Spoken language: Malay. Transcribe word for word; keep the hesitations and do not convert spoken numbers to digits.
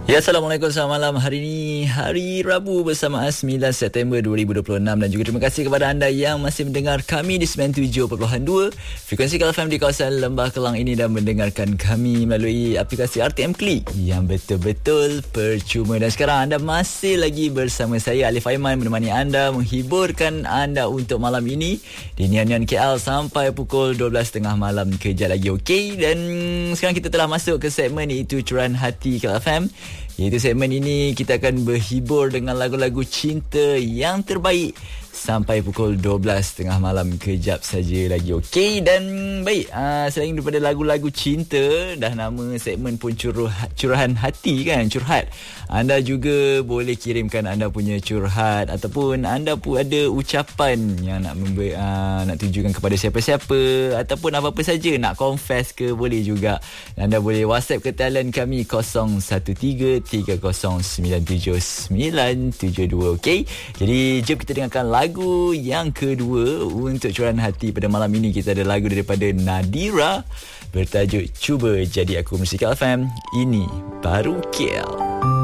Ya, Assalamualaikum, selamat malam. Hari ini hari Rabu bersama sembilan September dua ribu dua puluh enam, dan juga terima kasih kepada anda yang masih mendengar kami di sembilan puluh tujuh perpuluhan dua frekuensi Kal F M di kawasan Lembah Kelang ini, dan mendengarkan kami melalui aplikasi R T M Klik yang betul-betul percuma. Dan sekarang anda masih lagi bersama saya, Alif Aiman, menemani anda, menghiburkan anda untuk malam ini di Nian-Nian K L sampai pukul dua belas tiga puluh malam kejap lagi, okey? Dan sekarang kita telah masuk ke segmen iaitu Curahan Hati Kal F M. Iaitu segmen ini kita akan berhibur dengan lagu-lagu cinta yang terbaik sampai pukul dua belas tiga puluh malam kejap saja lagi, okey? Dan baik, uh, selain daripada lagu-lagu cinta, dah nama segmen pun curuh, curahan hati kan, curhat. Anda juga boleh kirimkan anda punya curhat, ataupun anda pun ada ucapan yang nak member, uh, nak tunjukkan kepada siapa-siapa, ataupun apa-apa saja, nak confess ke, boleh juga. Anda boleh WhatsApp ke talian kami kosong satu tiga tiga kosong sembilan tujuh sembilan tujuh dua, okey? Jadi jom kita dengarkan lagu Lagu yang kedua untuk curahan hati pada malam ini. Kita ada lagu daripada Nadira bertajuk Cuba Jadi Aku, Musik Kal F M. Ini baru K L.